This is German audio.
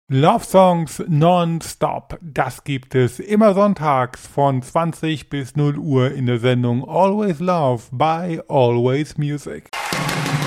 Love Songs nonstop. Das gibt es immer sonntags von 20 bis 0 Uhr in der Sendung Always Love bei Always Music.